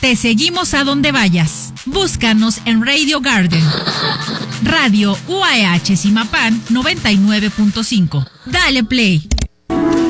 Te seguimos a donde vayas. Búscanos en Radio Garden. Radio UAH Zimapán 99.5. Dale play.